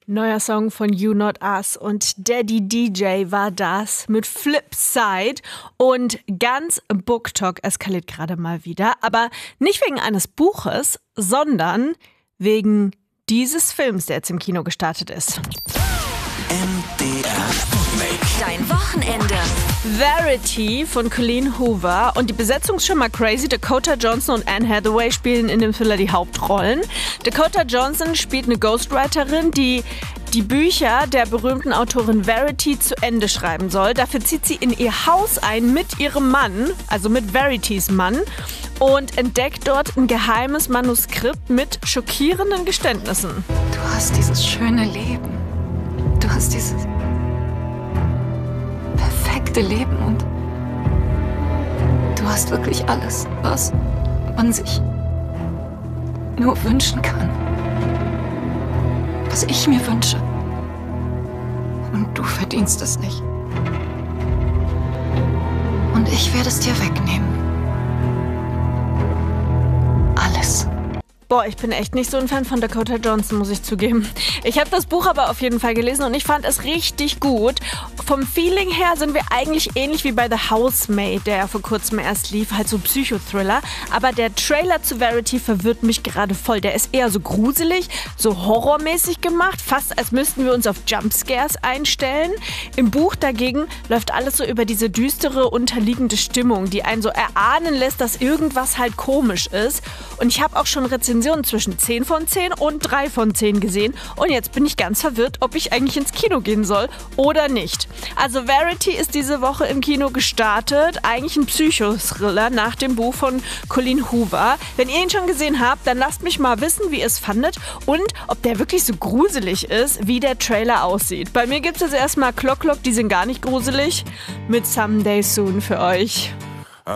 Neuer Song von You Not Us und Daddy DJ war das mit Flipside und ganz BookTok eskaliert gerade mal wieder, aber nicht wegen eines Buches, sondern wegen dieses Films, der jetzt im Kino gestartet ist. MDR Dein Wochenende. Verity von Colleen Hoover und die Besetzung ist schon mal crazy. Dakota Johnson und Anne Hathaway spielen in dem Thriller die Hauptrollen. Dakota Johnson spielt eine Ghostwriterin, die die Bücher der berühmten Autorin Verity zu Ende schreiben soll. Dafür zieht sie in ihr Haus ein mit ihrem Mann, also mit Veritys Mann, und entdeckt dort ein geheimes Manuskript mit schockierenden Geständnissen. Du hast dieses schöne Leben. Du hast dieses perfekte Leben und du hast wirklich alles, was man sich nur wünschen kann. Was ich mir wünsche. Und du verdienst es nicht. Und ich werde es dir wegnehmen. Alles. Boah, ich bin echt nicht so ein Fan von Dakota Johnson, muss ich zugeben. Ich habe das Buch aber auf jeden Fall gelesen und ich fand es richtig gut. Vom Feeling her sind wir eigentlich ähnlich wie bei The Housemaid, der ja vor kurzem erst lief, halt so Psychothriller. Aber der Trailer zu Verity verwirrt mich gerade voll. Der ist eher so gruselig, so horrormäßig gemacht, fast als müssten wir uns auf Jumpscares einstellen. Im Buch dagegen läuft alles so über diese düstere, unterliegende Stimmung, die einen so erahnen lässt, dass irgendwas halt komisch ist. Und ich habe auch schon Rezensionen zwischen 10 von 10 und 3 von 10 gesehen. Und jetzt bin ich ganz verwirrt, ob ich eigentlich ins Kino gehen soll oder nicht. Also Verity ist diese Woche im Kino gestartet. Eigentlich ein Psychothriller nach dem Buch von Colleen Hoover. Wenn ihr ihn schon gesehen habt, dann lasst mich mal wissen, wie ihr es fandet und ob der wirklich so gruselig ist, wie der Trailer aussieht. Bei mir gibt es jetzt erstmal Clock, die sind gar nicht gruselig, mit Someday Soon für euch.